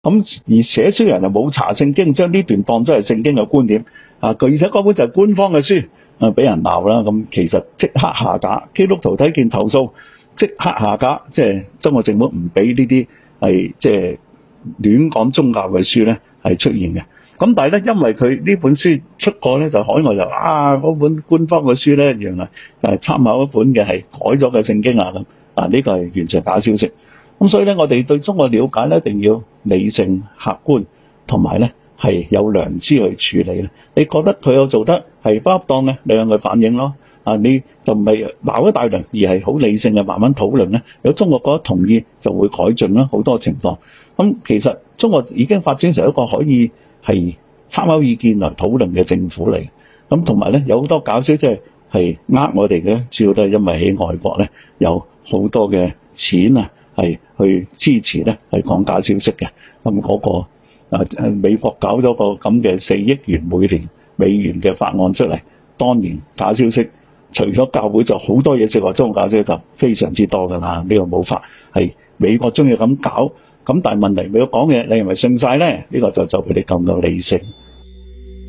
咁而寫書人又冇查聖經，將呢段當咗係聖經嘅觀點而且嗰本就係官方嘅書俾人鬧啦。咁其實即刻下架，基督徒睇見投訴即刻下架，即係中國政府唔俾呢啲係即係亂講宗教嘅書咧係出現嘅。咁但係咧，因為佢呢本書出過咧，就海外就嗰本官方嘅書咧，原來參考一本嘅係改咗嘅聖經咁呢個係完全假消息。咁所以咧，我哋對中國了解咧，一定要理性、客觀，同埋咧係有良知去處理。你覺得佢有做得係不恰當嘅，你向佢反映咯。你就唔係鬧一大輪，而係好理性嘅慢慢討論咧。如果中國覺得同意，就會改進啦。好多情況。咁其實中國已經發展成一個可以係參考意見來討論嘅政府嚟。咁同埋咧，有好多搞笑即係我哋嘅，主要都係因為喺外國咧有好多嘅錢係去支持咧，係講假消息嘅。咁嗰個美國搞咗個咁嘅4億元每年美元嘅法案出嚟，當年假消息除咗教會就好多嘢，即係話中國假消息就非常之多㗎啦。呢個冇法係美國中意咁搞，咁但係問題美國講嘅，你係咪信晒咧？呢個就佢哋咁嘅理性。